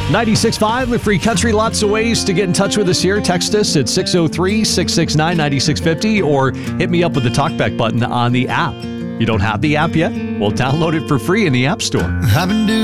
96.5, the free country. Lots of ways to get in touch with us here. Text us at 603-669-9650 or hit me up with the talkback button on the app. You don't have the app yet? Well, download it for free in the App Store. I've been doing